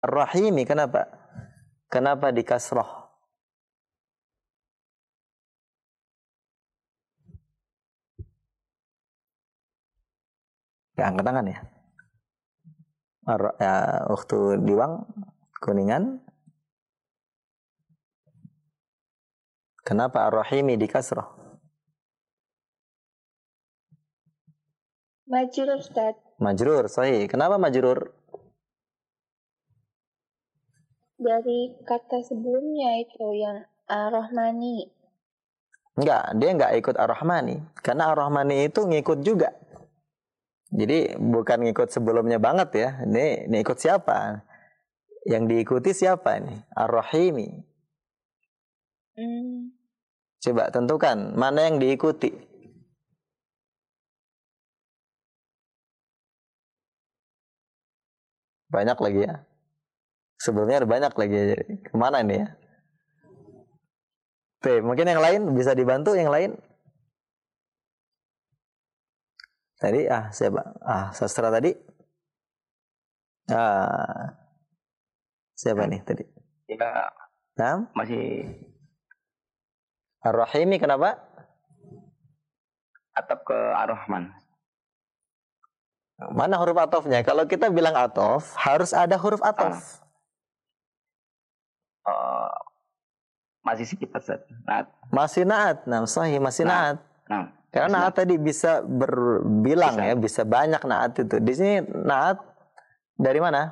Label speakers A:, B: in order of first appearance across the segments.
A: Ar-Rahimi kenapa? Kenapa di kasroh? Ya, angkat tangan ya. Waktu Diwang Kuningan. Kenapa Ar-Rahimi di kasroh?
B: Majrur, Ustaz.
A: Majrur, sahih. Kenapa majrur?
B: Dari kata sebelumnya itu yang Ar-Rahmani.
A: Enggak, dia enggak ikut Ar-Rahmani. Karena Ar-Rahmani itu ngikut juga. Jadi bukan ngikut sebelumnya banget ya. Ini ikut siapa? Yang diikuti siapa ini? Ar-Rahimi. Coba tentukan mana yang diikuti. Banyak lagi ya. Sebelumnya ada banyak lagi. Kemana ini ya? Oke, mungkin yang lain bisa dibantu yang lain. Tadi siapa? Sastra tadi. Siapa nih tadi?
C: Ya.
A: Nah,
C: Masih
A: Ar-Rahimi kenapa?
C: atap ke Ar-Rahman.
A: Mana huruf atofnya? Kalau kita bilang atof, harus ada huruf atof.
C: Masih sekitar Ustaz. Naat.
A: Masih naat. Nah, sahih masih naat.
C: Nah,
A: karena naat tadi bisa berbilang ya, bisa banyak naat itu. Di sini naat dari mana?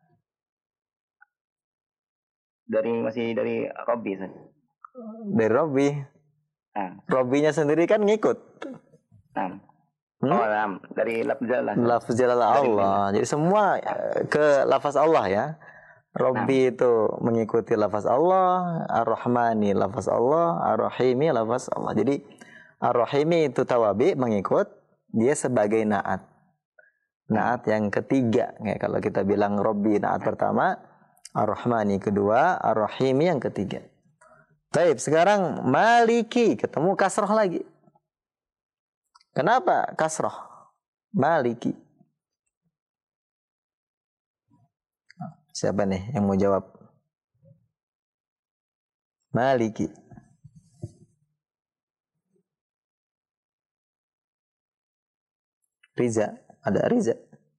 C: Masih dari Robbi Ustaz.
A: Dari Robbi. Robbinya sendiri kan ngikut.
C: Dari lafaz jalalah.
A: Lafaz jalalah Allah. Jadi semua ke lafaz Allah ya. Robbi itu mengikuti lafaz Allah, Ar-Rahmani lafaz Allah, Ar-Rahimi lafaz Allah. Jadi Ar-Rahimi itu tawabi mengikut, dia sebagai naat. Naat yang ketiga. Ya, kalau kita bilang Robbi naat pertama, Ar-Rahmani kedua, Ar-Rahimi yang ketiga. Baik, sekarang Maliki ketemu kasroh lagi. Kenapa kasroh? Maliki. Siapa nih yang mau jawab? Maliki. Riza. Ada Riza?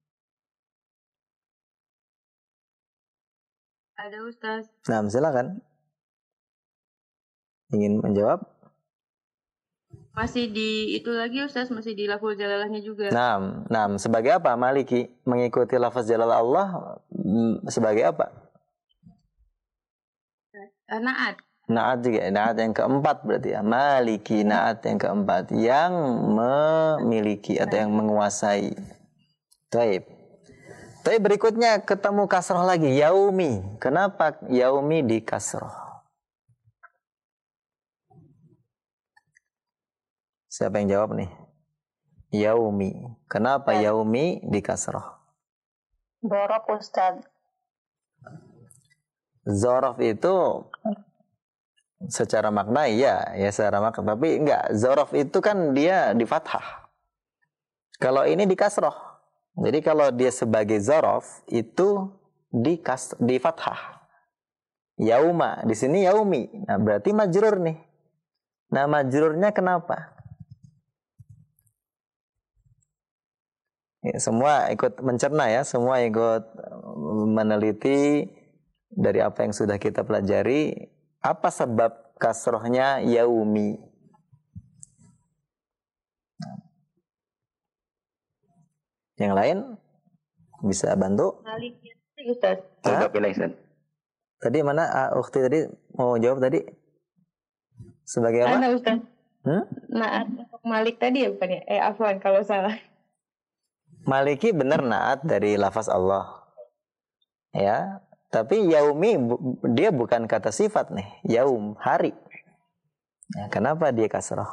D: Ada Ustaz.
A: Nah, silakan. Ingin menjawab?
D: Masih di itu lagi Ustaz, masih di lafaz jalalahnya juga.
A: Nah, sebagai apa Maliki mengikuti lafaz jalalah Allah sebagai apa?
D: Naat.
A: Naat juga, naat yang keempat berarti ya. Maliki, naat yang keempat, yang memiliki atau yang menguasai. Baik. Tapi berikutnya ketemu kasroh lagi, yaumi. Kenapa yaumi di kasroh? Siapa yang jawab nih? Yaumi. Kenapa yaumi di kasroh?
B: Dzaraf Ustaz.
A: Dzaraf itu secara makna ya secara makna, tapi enggak. Dzaraf itu kan dia di fathah. Kalau ini di kasroh. Jadi kalau dia sebagai dzaraf itu di fathah. Yauma, di sini yaumi. Nah, berarti majrur nih. Nah, majrurnya kenapa? Ya, semua ikut mencerna ya, semua ikut meneliti dari apa yang sudah kita pelajari, apa sebab kasrohnya yaumi. Yang lain bisa bantu?
B: Ustaz.
A: Tadi mana Ukhti tadi mau jawab tadi? Sebagai apa?
B: Ana Ustaz. Naat untuk Malik tadi ya bukan ya? Afwan kalau salah.
A: Maliki benar naat dari lafaz Allah. Ya, tapi yaumi dia bukan kata sifat nih. Yaum, hari. Ya, kenapa dia kasroh?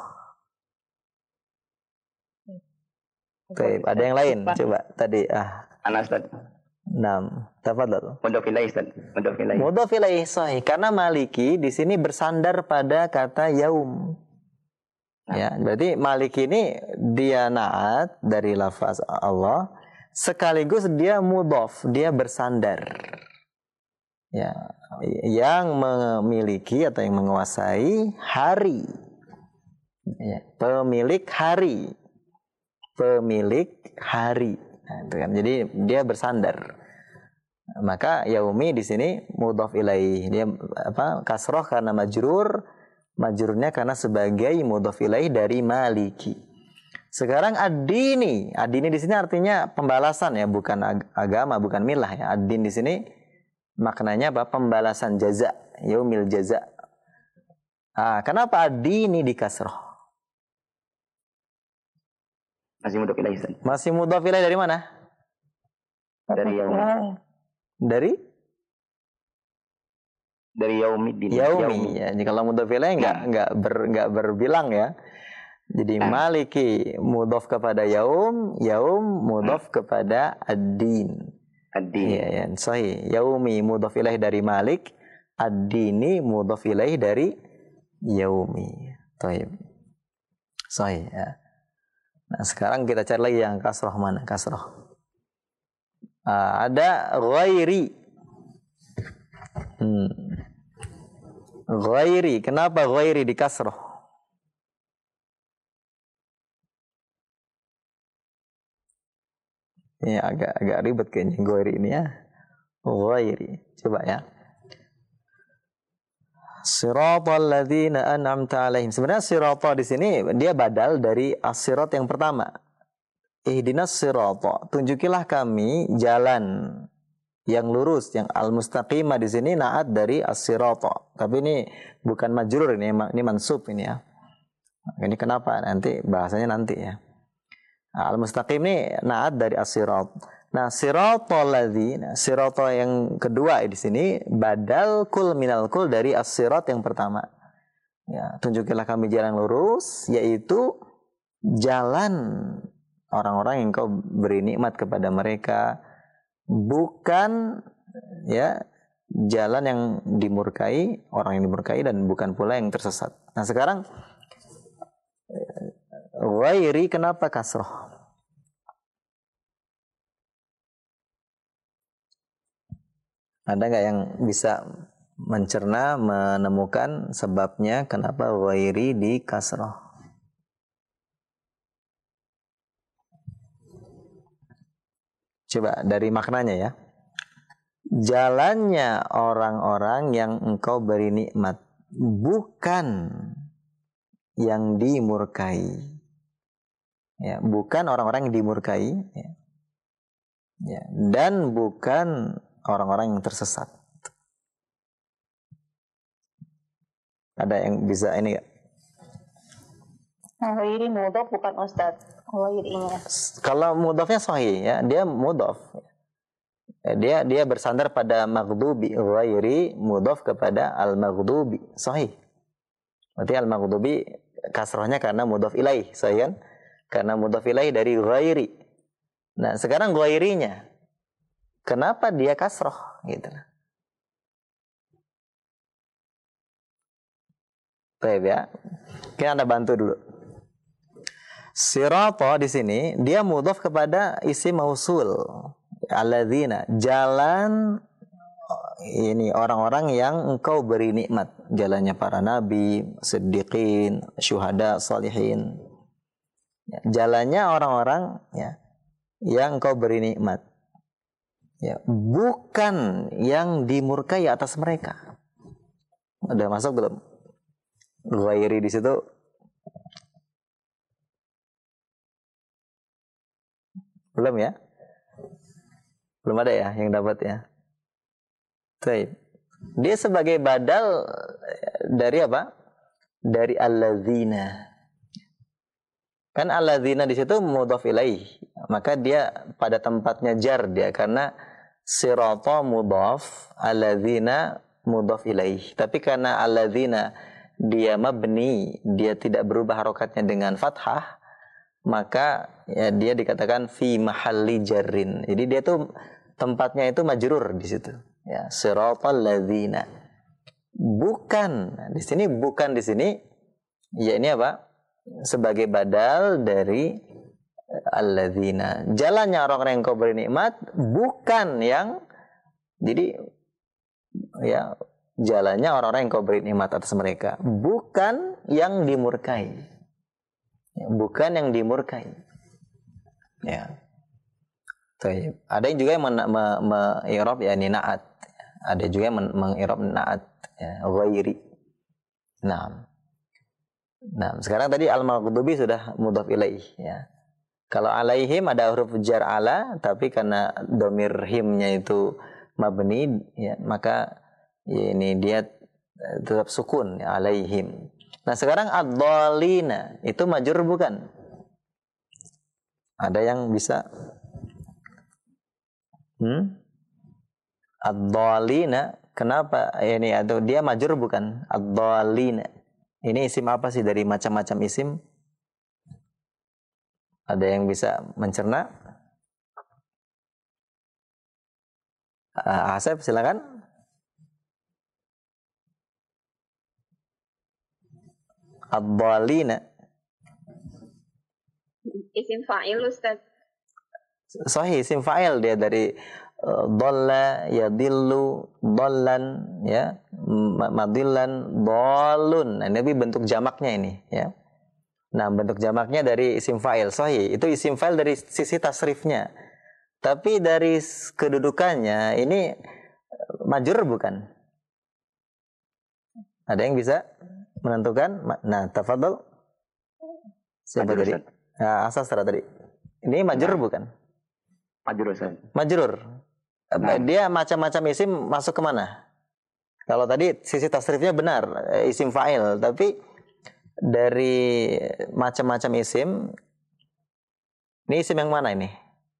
A: Baik, ada yang lain? Coba tadi
C: Anas tadi.
A: Tafadhol.
C: Mudhof ilaih Ustaz.
A: Mudhof ilaih sahih. Karena Maliki di sini bersandar pada kata yaum. Ya, berarti Maliki ini dia naat dari lafaz Allah sekaligus dia mudhof, dia bersandar. Ya, yang memiliki atau yang menguasai hari. Ya, pemilik hari. Pemilik hari. Nah, itu kan. Jadi dia bersandar. Maka yaumi di sini mudhaf ilaih. Dia kasroh karena majrur, majrurnya karena sebagai mudhaf ilaih dari maliki. Sekarang ad-dini di sini artinya pembalasan ya, bukan agama, bukan milah ya. Ad-din di sini maknanya apa? Pembalasan jaza, yaumil jaza. Kenapa ad-dini di kasroh?
C: Masih mudhaf ilaih.
A: Masih mudhaf ilaih dari mana?
C: Dari yaumi. Dari yaumiddin.
A: Yaumi. Ya. Jadi kalau mudhaf ilaih enggak berbilang ya. Jadi maliki mudhaf kepada yaum mudhaf kepada ad-din.
C: Ad-din.
A: Iya, ya, sahih. Yaumi mudhaf ilaih dari malik, ad-dini mudhaf ilaih dari yaumi. Baik. Sahih ya. Nah, sekarang kita cari lagi yang kasroh mana? Kasroh. Ada ghairi. Ghairi. Kenapa ghairi di kasroh? Ini agak ribet kayaknya ghairi ini ya. Ghairi. Coba ya. Siratal ladzina an'amta 'alaihim. Sebenarnya sirata di sini dia badal dari as-sirat yang pertama. Ihdinas sirata. Tunjukilah kami jalan yang lurus, yang al-mustaqimah di sini naat dari as-sirata. Tapi ini bukan majrur ini mansub ini ya. Ini kenapa? Nanti bahasanya nanti ya. Al-mustaqim ini naat dari as-sirat. Nah, siratal ladzina, sirata yang kedua di sini badal kul minal kul dari as-sirat yang pertama. Ya, tunjukilah kami jalan lurus, yaitu jalan orang-orang yang kau beri nikmat kepada mereka, bukan ya jalan yang dimurkai, orang yang dimurkai, dan bukan pula yang tersesat. Nah, sekarang ghairi kenapa kasroh? Ada nggak yang bisa mencerna, menemukan sebabnya kenapa ghairi di kasroh? Coba dari maknanya ya. Jalannya orang-orang yang engkau beri nikmat, bukan yang dimurkai. Ya, bukan orang-orang yang dimurkai, ya. Ya, dan bukan orang-orang yang tersesat. Ada yang bisa ini gak?
B: Ghairi mudhaf bukan Ustaz. Ghairinya.
A: Kalau mudhafnya sahih ya, dia mudhaf. Dia bersandar pada maghdubi, ghairi mudhaf kepada al-maghdubi, sahih. Berarti al-maghdubi kasrahnya karena mudhaf ilaih, sahih kan? Karena mudhaf ilaih dari ghairi. Nah, sekarang ghairinya kenapa dia kasroh gitu? Baik ya. Kita Anda bantu dulu. Sirata di sini dia mudhaf kepada isim mausul. Alladzina, jalan ini orang-orang yang engkau beri nikmat, jalannya para nabi, siddiqin, syuhada, salihin. Ya, jalannya orang-orang ya yang engkau beri nikmat. Ya, bukan yang dimurkai atas mereka. Udah masuk belum? Ghairi di situ. Belum ya? Belum ada ya yang dapat ya. Baik. Dia sebagai badal dari apa? Dari alladzina. Kan alladzina di situ mudhaf ilaih. Maka dia pada tempatnya jar dia karena sirata mudhaf, alladzina mudhaf ilaih. Tapi karena alladzina dia mabni, dia tidak berubah harokatnya dengan fathah, maka ya dia dikatakan fi mahalli jarrin. Jadi dia tuh tempatnya itu majrur di situ. Ya, siratal ladzina. Bukan di sini, bukan di sini. Ya ini apa? Sebagai badal dari alladzina. Jalannya orang-orang yang kau beri nikmat bukan yang, jadi ya jalannya orang-orang yang kau beri nikmat atas mereka, bukan yang dimurkai. Bukan yang dimurkai. Ya. Ada yang juga yang mengirob ya naat. Ada juga yang mengirob naat ya, ghairi. Nah, sekarang tadi al-maghdubi sudah mudhaf ilaih ya. Kalau alaihim ada huruf jar ala, tapi karena domir himnya itu mabni ya, maka ya, ini dia tetap sukun ya, alaihim. Nah, sekarang ad-dhalina itu majrur bukan? Ada yang bisa? Ad-dhalina, kenapa ini atau dia majrur bukan? Ad-dhalina. Ini isim apa sih dari macam-macam isim? Ada yang bisa mencerna? Asep silakan. Ad-dhalina.
D: Isim fa'il Ustaz.
A: Sahih, isim fa'il dia dari dhalla, yadillu, dhallan ya, madillan, dhalun. Nah, ini bentuk jamaknya ini ya. Nah, bentuk jamaknya dari isim fa'il sahih. Itu isim fa'il dari sisi tasrifnya. Tapi dari kedudukannya ini majrur bukan? Ada yang bisa menentukan? Nah, tafadhol. Siapa tadi? Nah, Asasra tadi. Ini majrur bukan?
C: Majrur Ustaz.
A: Majrur. Dia macam-macam isim masuk ke mana? Kalau tadi sisi tasrifnya benar, isim fa'il, tapi dari macam-macam isim, ini isim yang mana ini?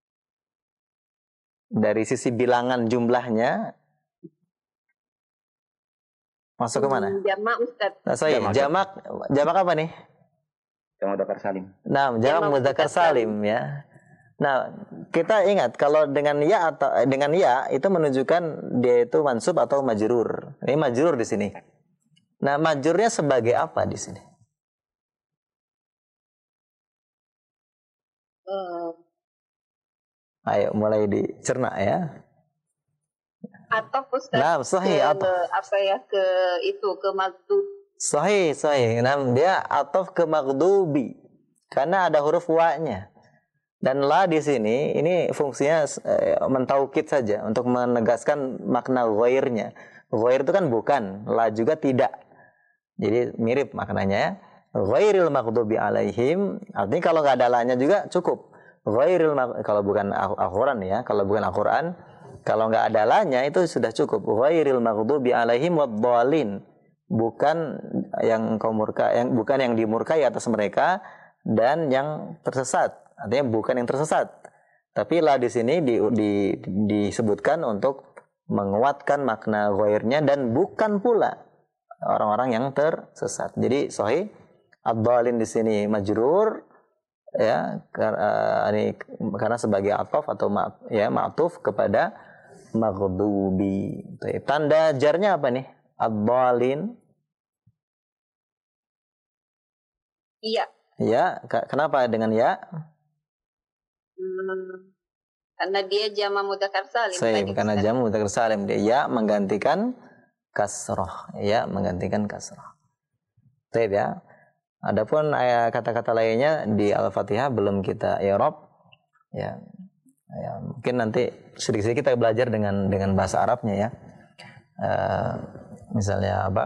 A: Dari sisi bilangan jumlahnya masuk ke mana?
D: Jamak Ustaz.
A: Nah, jamak apa nih?
C: Jamak mudzakkar salim.
A: Nah, jamak mudzakkar salim ya. Nah, kita ingat kalau dengan ya atau dengan ya itu menunjukkan dia itu mansub atau majrur. Ini majrur di sini. Nah, majrurnya sebagai apa di sini? Ayo mulai dicerna ya.
D: Atau Ustaz.
A: Nah, sahih atau
D: Apa ya ke maghdub.
A: Sahih. Nah, dia atof ke maghdubi karena ada huruf wa-nya. Dan la di sini ini fungsinya mentaukid saja untuk menegaskan makna ghairnya. Ghair itu kan bukan, la juga tidak. Jadi mirip maknanya ya. Ghairil maghdubi alaihim, artinya kalau nggak ada la-nya juga cukup. Kalau bukan Al-Quran ya, kalau bukan Al-Quran, kalau nggak ada la-nya itu sudah cukup. Ghairil maghdubi alaihim waddhalin, bukan yang bukan yang dimurkai atas mereka dan yang tersesat. Artinya bukan yang tersesat. Tapi la di sini disebutkan untuk menguatkan makna ghairnya dan bukan pula orang-orang yang tersesat. Jadi sahih ad-dhalin di sini majrur ya karena sebagai ataf atau ma'tuf kepada maghdubi. Tanda jarnya apa nih? Ad-dhalin.
D: Iya.
A: Ya, kenapa dengan ya?
D: Karena dia jamak mudzakkar salim.
A: Karena jamak mudzakkar salim, dia ya menggantikan kasrah. Ya menggantikan kasrah. Baik ya. Adapun kata-kata lainnya di Al-Fatihah belum kita i'rab. Ya, mungkin nanti sedikit-sedikit kita belajar dengan bahasa Arabnya ya. Misalnya apa?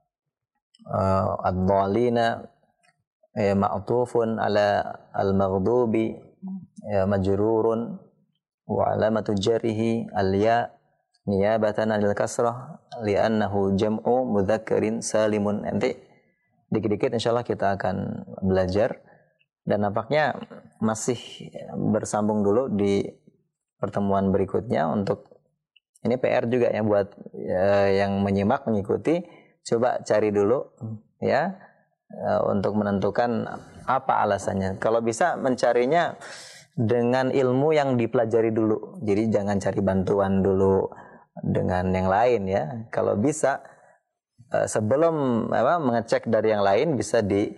A: Ad-dhalina ma'tufun ala al-maghdubi majrurun wa alamatu jarrihi al-ya niyabatan 'anil kasrah li'annahu jam'u mudzakkarin salimun. Nanti dikit-dikit insyaallah kita akan belajar dan nampaknya masih bersambung dulu di pertemuan berikutnya. Untuk ini PR juga ya buat yang menyimak mengikuti, coba cari dulu ya untuk menentukan apa alasannya. Kalau bisa mencarinya dengan ilmu yang dipelajari dulu. Jadi jangan cari bantuan dulu dengan yang lain ya. Kalau bisa sebelum mengecek dari yang lain bisa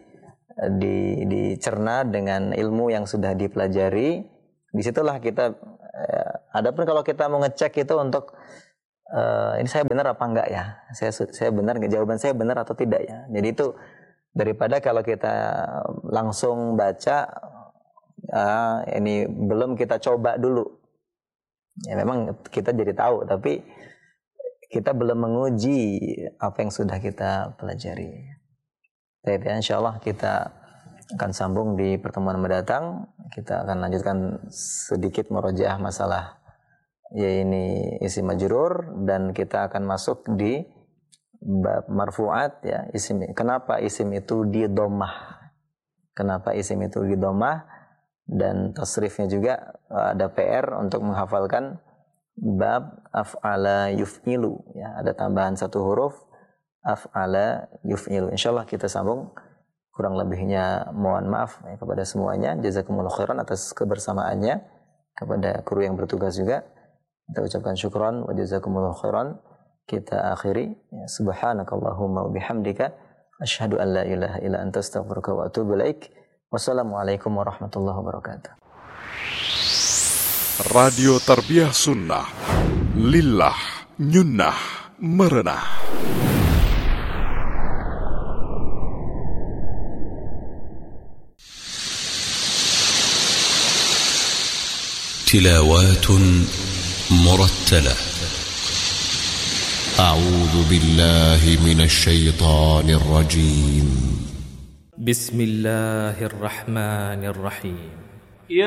A: dicerna dengan ilmu yang sudah dipelajari. Disitulah kita. Adapun kalau kita mau ngecek itu untuk ini saya benar apa enggak ya? Saya benar nggak? Jawaban saya benar atau tidak ya? Jadi itu daripada kalau kita langsung baca, ini belum kita coba dulu. Ya memang kita jadi tahu, tapi kita belum menguji apa yang sudah kita pelajari. Jadi insyaallah kita akan sambung di pertemuan mendatang. Kita akan lanjutkan sedikit murojaah masalah ini isim majrur, dan kita akan masuk di bab marfu'at ya, isim. Kenapa isim itu di dhammah? Kenapa isim itu di dhammah? Dan tasrifnya juga ada PR untuk menghafalkan bab af'ala yuf'ilu ya, ada tambahan satu huruf af'ala yuf'ilu. Insyaallah kita sambung. Kurang lebihnya mohon maaf ya, kepada semuanya. Jazakumullah khairan atas kebersamaannya. Kepada kru yang bertugas juga kita ucapkan syukran wa jazakumullah khairan. Kita akhiri ya, subhanakallahumma wa bihamdika asyhadu an la ilaha illa anta astaghfiruka wa atubu ilaik. Wassalamualaikum warahmatullahi wabarakatuh.
E: Radio Tarbiyah Sunnah Lillah Nyunnah Merenah.
F: تلاوات مرتلة. أعوذ بالله من الشيطان الرجيم.
G: بسم الله الرحمن الرحيم.